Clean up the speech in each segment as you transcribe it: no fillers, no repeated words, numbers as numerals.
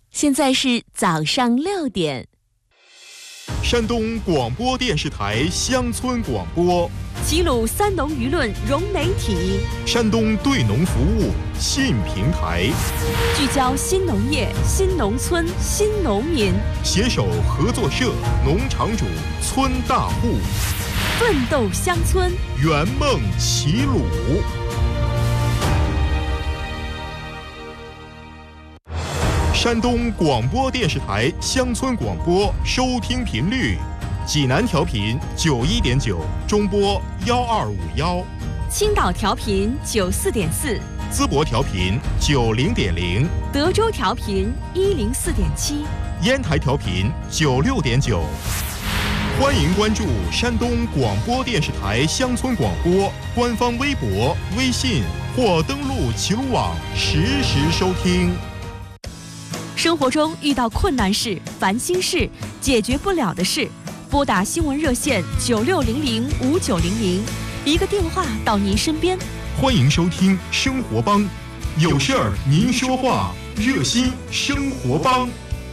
现在是早上6点。 山东广播电视台乡村广播， 齐鲁三农舆论融媒体， 山东对农服务新平台， 聚焦新农业、新农村、新农民， 携手合作社、农场主、村大户， 奋斗乡村， 圆梦齐鲁。山东广播电视台乡村广播收听频率：济南调频91.9，中波1251； 青岛调频94.4， 淄博调频90.0， 德州调频104.7， 烟台调频96.9。欢迎关注山东广播电视台乡村广播官方微博、微信，或登录齐鲁网实时收听。 生活中遇到困难事、烦心事、解决不了的事，拨打新闻热线96005900，一个电话到您身边。 欢迎收听生活帮，有事儿您说话，热心生活帮。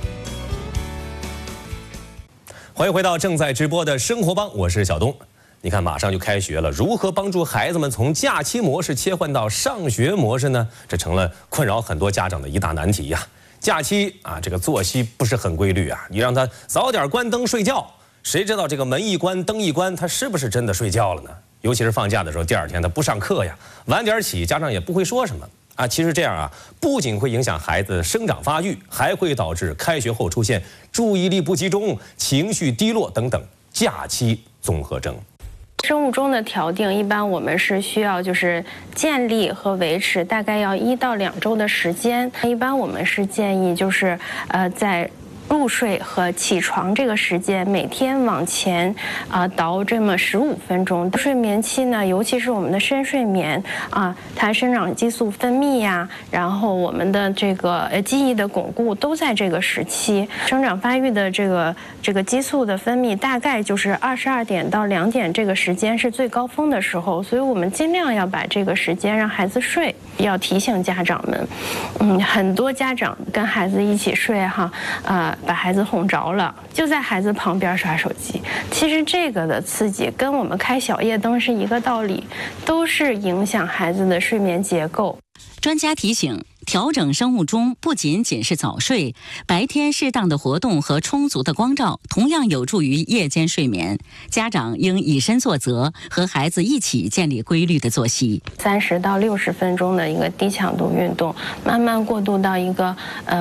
欢迎回到正在直播的生活帮，我是小东。你看，马上就开学了，如何帮助孩子们从假期模式切换到上学模式呢？这成了困扰很多家长的一大难题呀。假期啊，这个作息不是很规律啊，你让他早点关灯睡觉，谁知道这个门一关灯一关，他是不是真的睡觉了呢？尤其是放假的时候，第二天他不上课呀，晚点起，家长也不会说什么啊。其实这样啊，不仅会影响孩子的生长发育，还会导致开学后出现注意力不集中、情绪低落等等假期综合征。 生物钟的调定，一般我们是需要就是建立和维持大概要1到2周的时间。一般我们是建议就是在入睡和起床这个时间，每天往前倒这么15分钟。睡眠期呢，尤其是我们的深睡眠它生长激素分泌呀，然后我们的这个记忆的巩固都在这个时期。生长发育的这个激素的分泌大概就是22点到2点这个时间是最高峰的时候，所以我们尽量要把这个时间让孩子睡。要提醒家长们，很多家长跟孩子一起睡把孩子哄着了，就在孩子旁边刷手机。其实这个的刺激跟我们开小夜灯是一个道理，都是影响孩子的睡眠结构。 专家提醒，调整生物钟不仅仅是早睡，白天适当的活动和充足的光照同样有助于夜间睡眠。家长应以身作则，和孩子一起建立规律的作息。 30到60分钟的一个低强度运动，慢慢过渡到一个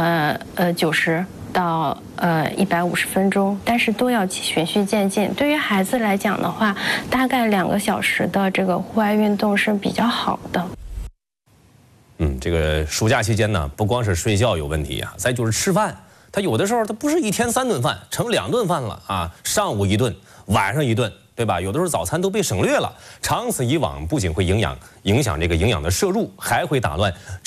90到150分钟，但是都要循序渐进。对于孩子来讲的话，大概2个小时的这个户外运动是比较好的。 这个暑假期间呢，不光是睡觉有问题啊，再就是吃饭，他有的时候他不是1天3顿饭，成2顿饭了啊，上午1顿，晚上1顿，对吧？有的时候早餐都被省略了，长此以往，不仅会影响这个营养的摄入，还会打乱